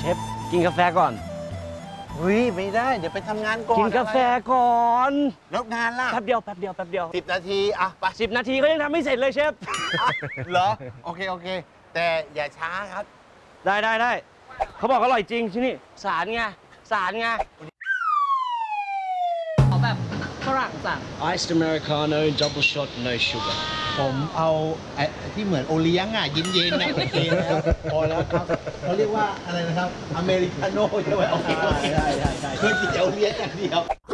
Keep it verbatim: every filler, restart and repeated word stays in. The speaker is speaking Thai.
ชฟกินกาแฟก่อนเฮ้ยไม่ได้เดี๋ยวไปทำงานก่อนกินกาแฟก่อนแล้วงานล่ะแป๊บเดียวแป๊บเดียวแป๊บเดียวสิบนาทีอ่ะไปสิบนาทีก็ยังทำไม่เสร็จเลยเชฟเหรอโอเคโอเคแต่อย่าช้าครับได้ได้ได้เขาบอกอร่อยจริงที่นี่สารไงสารไงเขาแบบฝรั่งสั่ง Iced Americano double shot no sugar ผมเอาไอ้ที่เหมือนโอเลี้ยงอ่ะเย็นๆนะโอเคแล้วพอแล้วครับเขาเรียกว่าอะไรนะครับอเมริกาโน่ใช่ไหมโอเคโอเคได้ได้ได้คือเดี๋ยวเลี้ยงอย่างเดียว